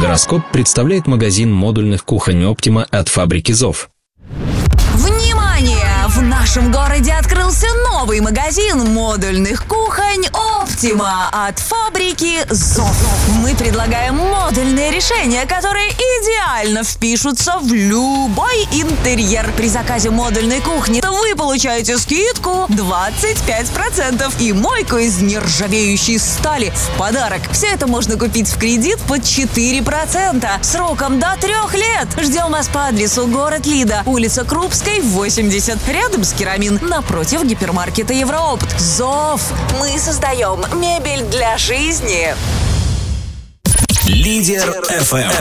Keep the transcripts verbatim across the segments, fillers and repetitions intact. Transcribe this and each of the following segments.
Гороскоп представляет магазин модульных кухонь «Оптима» от фабрики «Зов». Внимание! В нашем городе открылся новый магазин модульных кухонь «Оптима» от фабрики «Зов». Мы предлагаем модульные решения, которые идеально впишутся в любой интерьер. При заказе модульной кухни вы получаете скидку двадцать пять процентов и мойку из нержавеющей стали в подарок. Все это можно купить в кредит под четыре процента сроком до трех лет. Ждем вас по адресу город Лида, улица Крупской, восемьдесят, рядом с Керамин, напротив гипермаркета Евроопт. «Зов». Мы создаем мебель для жизни. Лидер эф эм.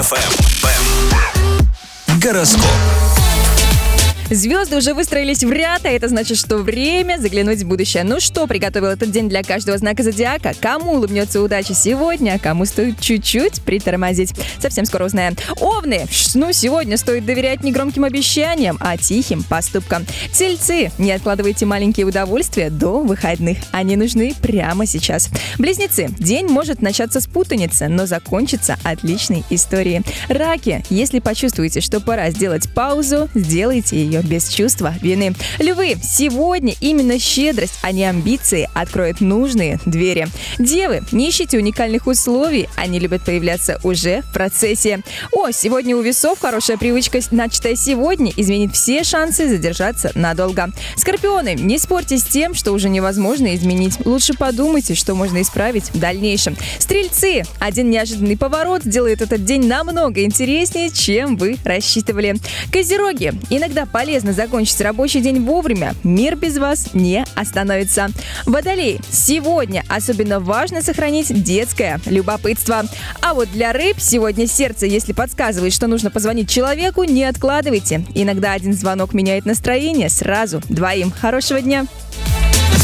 Гороскоп. Звезды уже выстроились в ряд, а это значит, что время заглянуть в будущее. Ну что, приготовил этот день для каждого знака зодиака? Кому улыбнется удача сегодня, а кому стоит чуть-чуть притормозить? Совсем скоро узнаем. Овны. Ну, сегодня стоит доверять не громким обещаниям, а тихим поступкам. Тельцы. Не откладывайте маленькие удовольствия до выходных. Они нужны прямо сейчас. Близнецы. День может начаться с путаницы, но закончится отличной историей. Раки. Если почувствуете, что пора сделать паузу, сделайте ее без чувства вины. Львы, сегодня именно щедрость, а не амбиции откроет нужные двери. Девы, не ищите уникальных условий, они любят появляться уже в процессе. О, сегодня у весов хорошая привычка, начатая сегодня, изменит все шансы задержаться надолго. Скорпионы, не спорьте с тем, что уже невозможно изменить. Лучше подумайте, что можно исправить в дальнейшем. Стрельцы, один неожиданный поворот сделает этот день намного интереснее, чем вы рассчитывали. Козероги, иногда полезно Полезно закончить рабочий день вовремя. Мир без вас не остановится. Водолей. Сегодня особенно важно сохранить детское любопытство. А вот для рыб сегодня сердце, если подсказывает, что нужно позвонить человеку, не откладывайте. Иногда один звонок меняет настроение сразу двоим. Хорошего дня!